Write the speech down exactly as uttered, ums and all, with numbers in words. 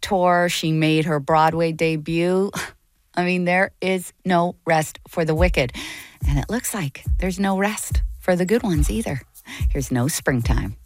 tour. She made her Broadway debut. I mean, there is no rest for the wicked. And it looks like there's no rest for the good ones either. Here's No Springtime.